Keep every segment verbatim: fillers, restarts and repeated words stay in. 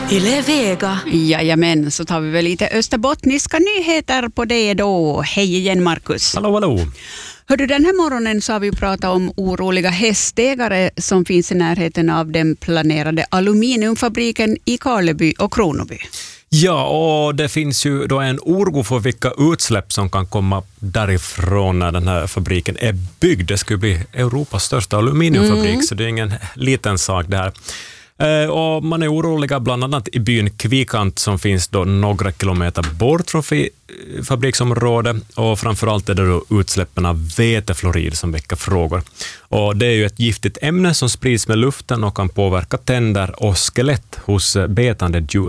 Yle Vega. Jajamän, så tar vi väl lite österbottniska nyheter på det då. Hej igen, Markus. Hallå, hallå. Hör du, den här morgonen så har vi pratat om oroliga hästägare som finns i närheten av den planerade aluminiumfabriken i Karleby och Kronoby. Ja, och det finns ju då en oro för vilka utsläpp som kan komma därifrån när den här fabriken är byggd. Det skulle bli Europas största aluminiumfabrik, mm. så det är ingen liten sak där. Eh, och man är oroliga bland annat i byn Kvikant som finns då några kilometer bort från fi- fabriksområdet, och framförallt är det då utsläppen av vetefluorid som väcker frågor. Och det är ju ett giftigt ämne som sprids med luften och kan påverka tänder och skelett hos betande djur.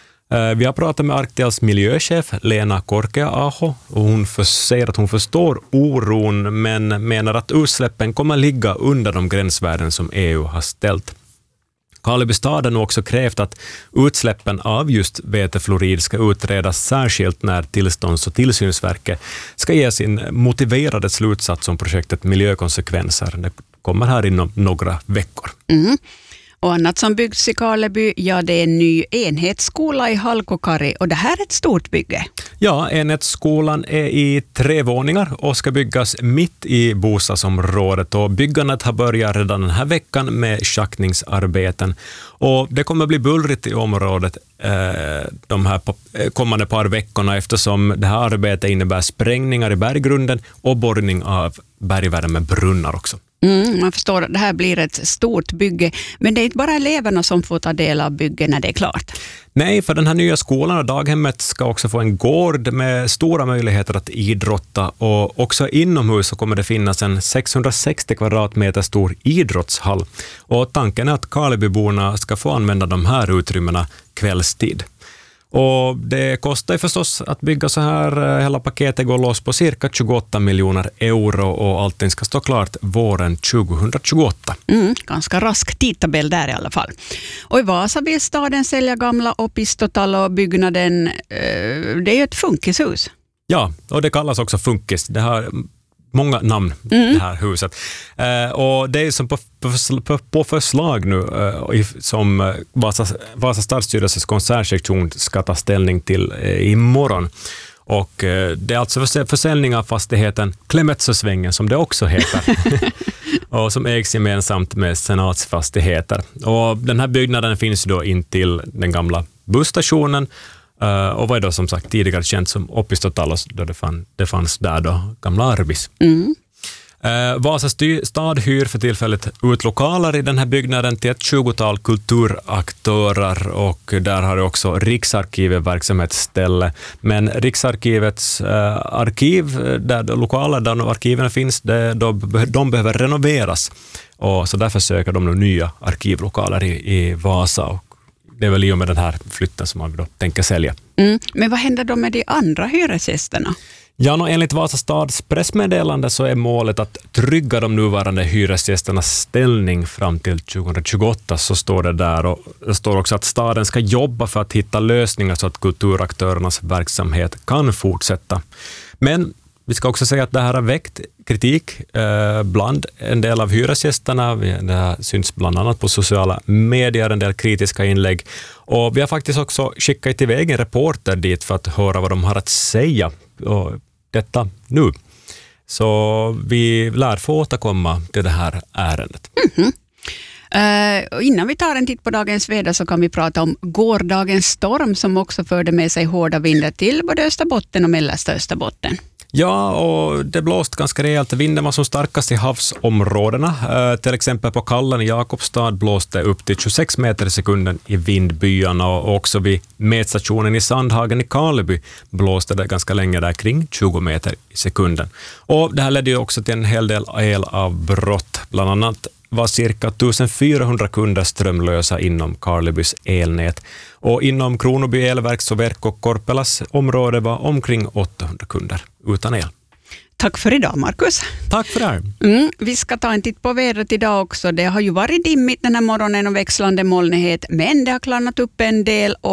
Vi har pratat med Arctials miljöchef Lena Korkea-Aho, och hon säger att hon förstår oron men menar att utsläppen kommer ligga under de gränsvärden som E U har ställt. Karleby stad har också krävt att utsläppen av just vetefluorid ska utredas särskilt när tillstånds- och tillsynsverket ska ge sin motiverade slutsats om projektet miljökonsekvenser. Det kommer här inom några veckor. Mm. Och annat som byggs i Karleby, ja, det är en ny enhetsskola i Halkokari, och det här är ett stort bygge. Ja, enhetsskolan är i tre våningar och ska byggas mitt i bostadsområdet, och byggandet har börjat redan den här veckan med schaktningsarbeten. Och det kommer bli bullrigt i området eh, de här kommande par veckorna eftersom det här arbetet innebär sprängningar i berggrunden och borrning av bergvärmebrunnar också. Mm, man förstår att det här blir ett stort bygge, men det är inte bara eleverna som får ta del av bygget när det är klart. Nej, för den här nya skolan och daghemmet ska också få en gård med stora möjligheter att idrotta, och också inomhus så kommer det finnas en sexhundrasextio kvadratmeter stor idrottshall, och tanken är att Karlebyborna ska få använda de här utrymmena kvällstid. Och det kostar ju förstås att bygga så här. Hela paketet går loss på cirka tjugoåtta miljoner euro, och allting ska stå klart våren tjugohundratjugoåtta. Mm, ganska rask tidtabell där i alla fall. Och i Vasa vill staden sälja gamla Opistotalo-byggnaden. Det är ju ett funkishus. Ja, och det kallas också funkis. Det har många namn, mm. det här huset. Eh, och det är som på, på, på förslag nu eh, som Vasa, Vasa stadsstyrelses konsertsektion ska ta ställning till eh, imorgon. Och eh, det är alltså försäljning av fastigheten Klemetsösvängen, som det också heter. och som ägs gemensamt med senatsfastigheter. Och den här byggnaden finns då in till den gamla busstationen. Uh, och vad är då som sagt tidigare känt som Opistotalos, då det, fann, det fanns där då gamla Arbis. Mm. Uh, Vasa stad hyr för tillfället ut lokaler i den här byggnaden till ett tjugotal kulturaktörer, och där har det också Riksarkivet verksamhetsställe. Men Riksarkivets uh, arkiv, där de lokaler där arkiven finns, det, de, de behöver renoveras, och så därför söker de nya arkivlokaler i, i Vasa, och det är väl i och med den här flytten som man då tänker sälja. Mm. Men vad händer då med de andra hyresgästerna? Ja, no, enligt Vasa stads pressmeddelande så är målet att trygga de nuvarande hyresgästernas ställning fram till tjugohundratjugoåtta, så står det där. Och det står också att staden ska jobba för att hitta lösningar så att kulturaktörernas verksamhet kan fortsätta. Men vi ska också säga att det här har väckt kritik eh, bland en del av hyresgästerna. Det här syns bland annat på sociala medier, en del kritiska inlägg. Och vi har faktiskt också skickat iväg en reporter dit för att höra vad de har att säga. Och detta nu. Så vi lär få återkomma till det här ärendet. Mm-hmm. Uh, innan vi tar en titt på dagens väder så kan vi prata om gårdagens storm som också förde med sig hårda vindar till både Österbotten och mellersta Österbotten. Ja, och det blåst ganska rejält. Vinden var som starkast i havsområdena. Eh, till exempel på Kallen i Jakobstad blåste upp till tjugosex meter i sekunden i vindbyarna, och också vid mätstationen i Sandhagen i Karleby blåste det ganska länge där kring tjugo meter i sekunden. Och det här ledde ju också till en hel del elavbrott. Bland annat var cirka fjortonhundra kunder strömlösa inom Karlebys elnät. Och inom Kronoby elverks och Verkko Korpelas område var omkring åttahundra kunder utan el. Tack för idag, Markus. Tack för det här. Mm, vi ska ta en titt på vädret idag också. Det har ju varit dimmigt den här morgonen och växlande molnighet, men det har klarnat upp en del. Och